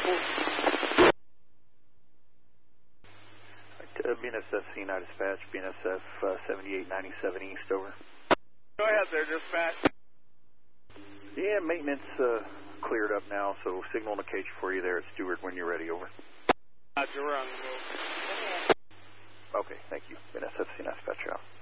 BNSF C9 dispatch, BNSF 7897 East, over. Go ahead there, dispatch. Yeah, maintenance cleared up now, so signal indication for you there at Stewart when you're ready, over. Roger, we're on the move. Okay, thank you. BNSF C9 dispatch out.